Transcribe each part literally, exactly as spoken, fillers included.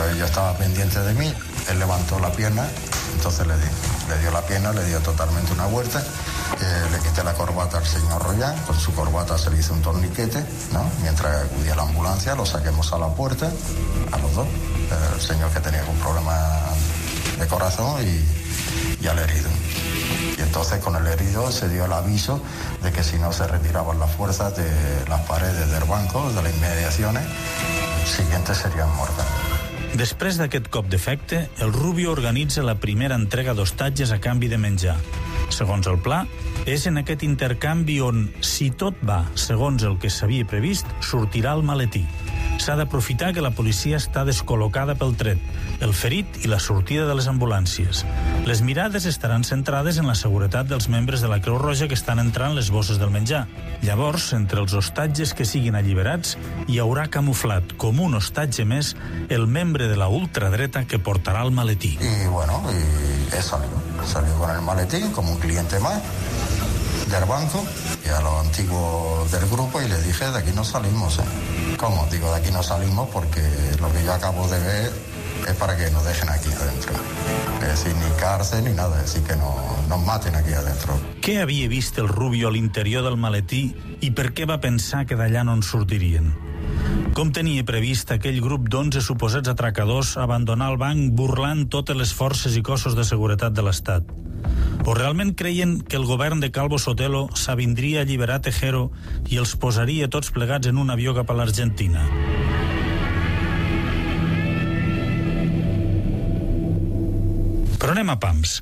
yo estaba pendiente de mí, él levantó la pierna, entonces le, di, le dio la pierna, le dio totalmente una vuelta, eh, le quité la corbata al señor Rollán, con su corbata se le hizo un torniquete, ¿no? Mientras acudía a la ambulancia, lo saquemos a la puerta, a los dos, el señor que tenía un problema de corazón y, y al herido. Y entonces con el herido se dio el aviso de que si no se retiraban las fuerzas de las paredes del banco, de las inmediaciones, els siguientes serien mortes. Després d'aquest cop d'efecte, el Rubio organitza la primera entrega d'hostatges a canvi de menjar. Segons el pla, és en aquest intercanvi on, si tot va segons el que s'havia previst, sortirà el maletí. S'ha d'aprofitar que la policia està descol·locada pel tret, el ferit i la sortida de les ambulàncies. Les mirades estaran centrades en la seguretat dels membres de la Creu Roja que estan entrant les bosses del menjar. Llavors, entre els hostatges que siguin alliberats, hi haurà camuflat, com un hostatge més, el membre de la ultradreta que portarà el maletí. Y bueno, y he salido. Salido con el maletín como un cliente más del banco y a los antiguos del grupo y les dije, de aquí no salimos. ¿eh? ¿Cómo? Digo, de aquí no salimos porque lo que yo acabo de ver es para que nos dejen aquí adentro. Es decir, ni cárcel ni nada, es decir, que no, nos maten aquí adentro. Què havia vist el Rubio a l'interior del maletí i per què va pensar que d'allà no en sortirien? Com tenia previst aquell grup d'onze suposats atracadors abandonar el banc burlant totes les forces i cossos de seguretat de l'Estat? O realment creien que el govern de Calvo Sotelo s'avindria a alliberar Tejero i els posaria tots plegats en un avió cap a l'Argentina? Però anem a pams.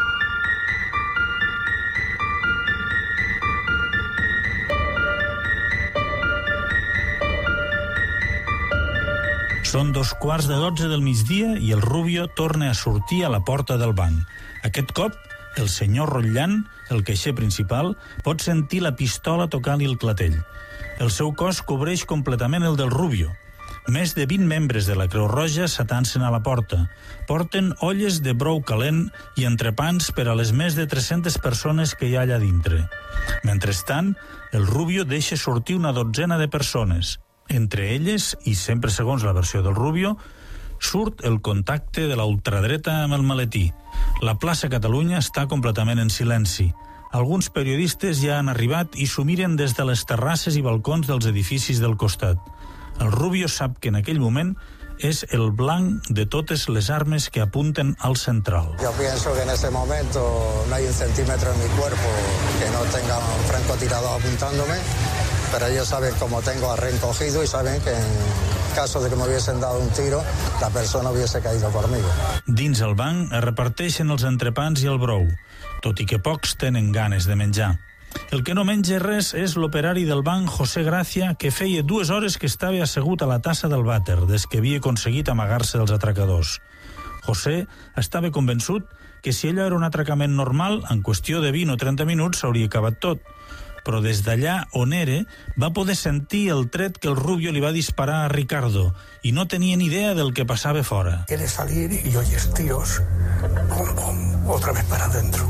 Són dos quarts de dotze del migdia i el Rubio torna a sortir a la porta del banc. Aquest cop, el senyor Rotllan, el caixer principal, pot sentir la pistola tocant-li el clatell. El seu cos cobreix completament el del Rubio. Més de vint membres de la Creu Roja s'atancen a la porta. Porten olles de brou calent i entrepans per a les més de tres-centes persones que hi ha allà dintre. Mentrestant, el Rubio deixa sortir una dotzena de persones. Entre elles, i sempre segons la versió del Rubio, surt el contacte de la ultradreta amb el maletí. La plaça Catalunya està completament en silenci. Alguns periodistes ja han arribat i s'ho miren des de les terrasses i balcons dels edificis del costat. El Rubio sap que en aquell moment és el blanc de totes les armes que apunten al central. Yo pienso que en ese momento no hay un centímetro en mi cuerpo que no tenga un francotirador apuntándome, pero ellos saben cómo tengo a reencogido y saben que en caso de que me hubiesen dado un tiro, la persona hubiese caído conmigo. Dins el banc es reparteixen els entrepans i el brou, tot i que pocs tenen ganes de menjar. El que no menja res és l'operari del banc José Gracia, que feia dues hores que estava assegut a la tassa del vàter des que havia aconseguit amagar-se dels atracadors. José estava convençut que si allò era un atracament normal, en qüestió de vint o trenta minuts s'hauria acabat tot. Però des d'allà on era, va poder sentir el tret que el Rubio li va disparar a Ricardo i no tenia ni idea del que passava fora. Quiere salir y oyes tiros, pum, pum, otra vez para adentro,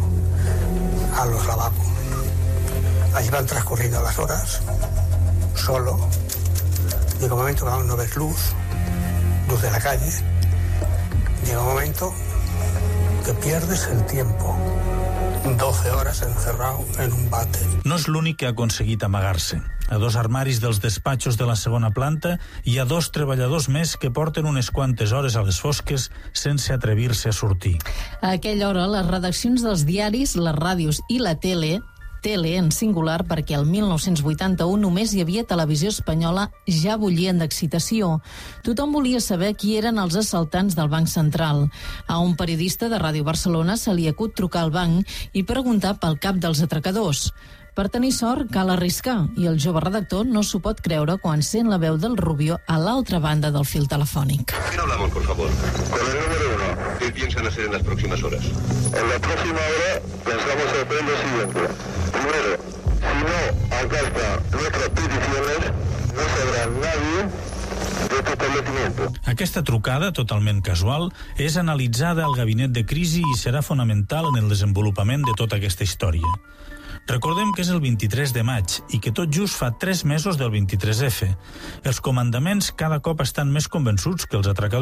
a los lavabos. Allí van transcurriendo las horas, solo. Llega un momento que no ves luz, luz de la calle. Llega un momento que pierdes el tiempo. doce horas encerrado en un váter. No és l'únic que ha aconseguit amagar-se. A dos armaris dels despatxos de la segona planta hi ha dos treballadors més que porten unes quantes hores a les fosques sense atrevir-se a sortir. A aquella hora, les redaccions dels diaris, les ràdios i la tele, tele en singular perquè el mil nou-cents vuitanta-u només hi havia televisió espanyola, ja bullien d'excitació. Tothom volia saber qui eren els assaltants del Banc Central. A un periodista de Ràdio Barcelona se li acut trucar al banc i preguntar pel cap dels atracadors. Per tenir sort cal arriscar i el jove redactor no s'ho pot creure quan sent la veu del Rubio a l'altra banda del fil telefònic. ¿Quién hablamos, por favor? Con el número uno. ¿Qué piensan hacer en las próximas horas? En la próxima hora pensamos hacer lo siguiente. Primero, si no acata nuestras peticiones, no sabrá nadie de este establecimiento. Aquesta trucada, totalment casual, és analitzada al gabinet de crisi i serà fonamental en el desenvolupament de tota aquesta història. Recordem que és el vint-i-tres de maig i que tot just fa tres mesos del vint-i-tres efa. Els comandaments cada cop estan més convençuts que els atracadors